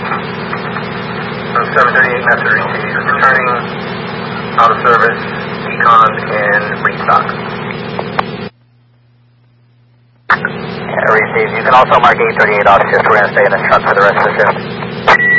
738 message received. Returning out of service. Decon and restock. Received. You can also mark 838 off shift. We're going to stay in the truck for the rest of the shift.